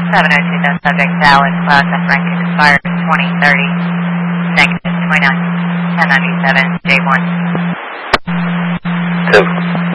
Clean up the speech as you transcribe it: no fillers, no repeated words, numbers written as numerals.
702, that subject Alex Class F rank expired 2030, negative 29, 1097, J1. 2.